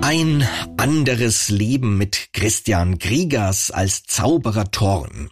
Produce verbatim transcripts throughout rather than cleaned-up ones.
Ein anderes Leben mit Christian Grigas als Zauberer Thorn.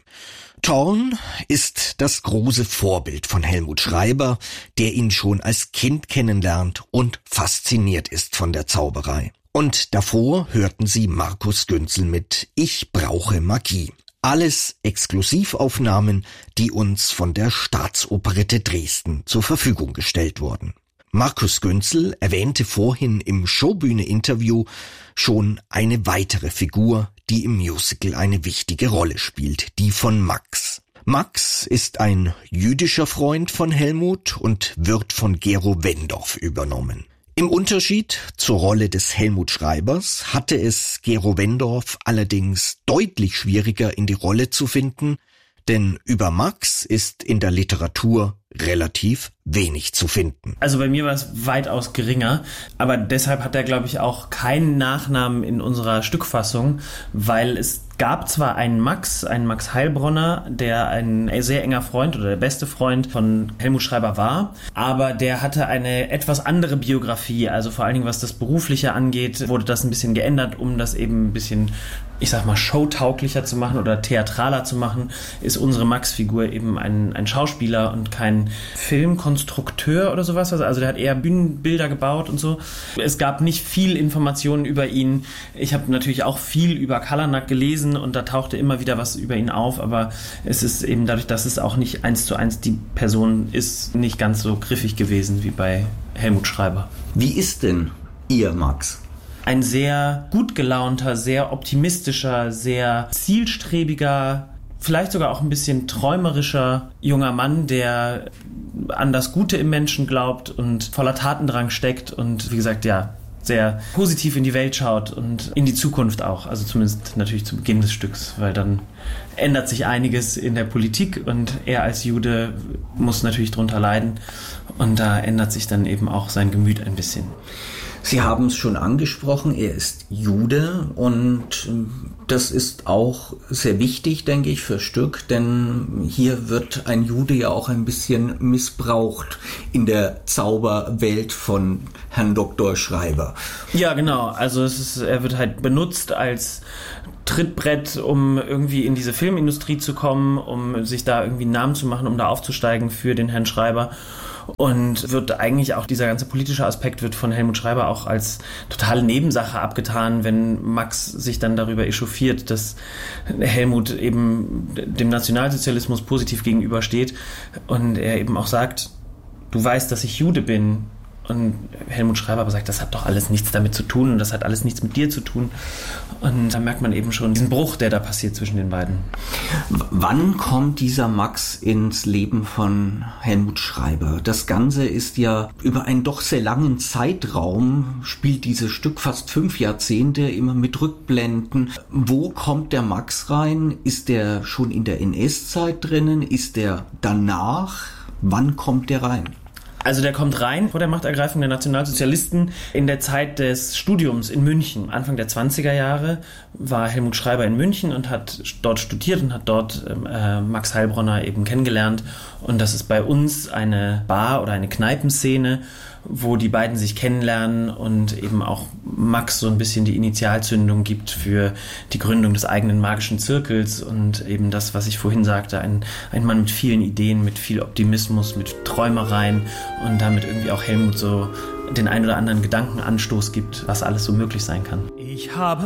Thorn ist das große Vorbild von Helmut Schreiber, der ihn schon als Kind kennenlernt und fasziniert ist von der Zauberei. Und davor hörten Sie Markus Günzel mit Ich brauche Magie. Alles Exklusivaufnahmen, die uns von der Staatsoperette Dresden zur Verfügung gestellt wurden. Markus Günzel erwähnte vorhin im Showbühne-Interview schon eine weitere Figur, die im Musical eine wichtige Rolle spielt, die von Max. Max ist ein jüdischer Freund von Helmut und wird von Gero Wendorf übernommen. Im Unterschied zur Rolle des Helmut Schreibers hatte es Gero Wendorf allerdings deutlich schwieriger in die Rolle zu finden, denn über Max ist in der Literatur relativ wenig zu finden. Also bei mir war es weitaus geringer, aber deshalb hat er, glaube ich, auch keinen Nachnamen in unserer Stückfassung, weil es gab zwar einen Max, einen Max Heilbronner, der ein sehr enger Freund oder der beste Freund von Helmut Schreiber war, aber der hatte eine etwas andere Biografie, also vor allen Dingen was das Berufliche angeht, wurde das ein bisschen geändert, um das eben ein bisschen, ich sag mal, showtauglicher zu machen oder theatraler zu machen, ist unsere Max-Figur eben ein, ein Schauspieler und kein Filmkonstrukteur oder sowas. Also der hat eher Bühnenbilder gebaut und so. Es gab nicht viel Informationen über ihn. Ich habe natürlich auch viel über Kallanak gelesen und da tauchte immer wieder was über ihn auf, aber es ist eben dadurch, dass es auch nicht eins zu eins die Person ist, nicht ganz so griffig gewesen wie bei Helmut Schreiber. Wie ist denn Ihr Max? Ein sehr gut gelaunter, sehr optimistischer, sehr zielstrebiger, vielleicht sogar auch ein bisschen träumerischer junger Mann, der an das Gute im Menschen glaubt und voller Tatendrang steckt und, wie gesagt, ja, sehr positiv in die Welt schaut und in die Zukunft auch. Also zumindest natürlich zu Beginn des Stücks, weil dann ändert sich einiges in der Politik und er als Jude muss natürlich drunter leiden und da ändert sich dann eben auch sein Gemüt ein bisschen. Sie haben es schon angesprochen, er ist Jude und das ist auch sehr wichtig, denke ich, fürs Stück, denn hier wird ein Jude ja auch ein bisschen missbraucht in der Zauberwelt von Herrn Doktor Schreiber. Ja, genau, also es ist, er wird halt benutzt als Trittbrett, um irgendwie in diese Filmindustrie zu kommen, um sich da irgendwie einen Namen zu machen, um da aufzusteigen für den Herrn Schreiber. Und wird eigentlich auch, dieser ganze politische Aspekt wird von Helmut Schreiber auch als totale Nebensache abgetan, wenn Max sich dann darüber echauffiert, dass Helmut eben dem Nationalsozialismus positiv gegenübersteht und er eben auch sagt, du weißt, dass ich Jude bin. Und Helmut Schreiber aber sagt, das hat doch alles nichts damit zu tun und das hat alles nichts mit dir zu tun. Und da merkt man eben schon diesen Bruch, der da passiert zwischen den beiden. W- wann kommt dieser Max ins Leben von Helmut Schreiber? Das Ganze ist ja über einen doch sehr langen Zeitraum, spielt dieses Stück fast fünf Jahrzehnte, immer mit Rückblenden. Wo kommt der Max rein? Ist der schon in der N S-Zeit drinnen? Ist der danach? Wann kommt der rein? Also der kommt rein vor der Machtergreifung der Nationalsozialisten in der Zeit des Studiums in München. Anfang der zwanziger Jahre war Helmut Schreiber in München und hat dort studiert und hat dort äh, Max Heilbronner eben kennengelernt. Und das ist bei uns eine Bar- oder eine Kneipenszene, wo die beiden sich kennenlernen und eben auch Max so ein bisschen die Initialzündung gibt für die Gründung des eigenen magischen Zirkels und eben das, was ich vorhin sagte, ein, ein Mann mit vielen Ideen, mit viel Optimismus, mit Träumereien und damit irgendwie auch Helmut so den ein oder anderen Gedankenanstoß gibt, was alles so möglich sein kann. Ich habe